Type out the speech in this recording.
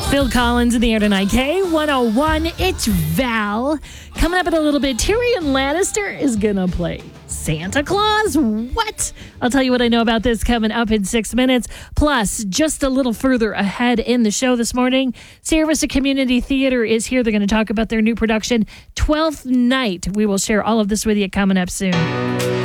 Phil Collins in the air tonight. K101, it's Val. Coming up in a little bit, Tyrion Lannister is going to play Santa Claus. What? I'll tell you what I know about this coming up in 6 minutes. Plus, just a little further ahead in the show this morning, Sierra Vista Community Theater is here. They're going to talk about their new production, 12th Night. We will share all of this with you coming up soon.